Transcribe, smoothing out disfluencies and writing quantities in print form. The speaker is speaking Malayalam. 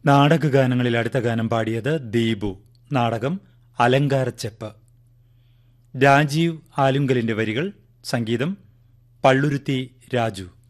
നാടകഗാനങ്ങളിൽ അടുത്ത ഗാനം പാടിയത് ദീപു. നാടകം അലങ്കാരച്ചെപ്പ്. രാജീവ് ആലുങ്കലിന്റെ വരികൾ, സംഗീതം പള്ളുരുത്തി രാജു.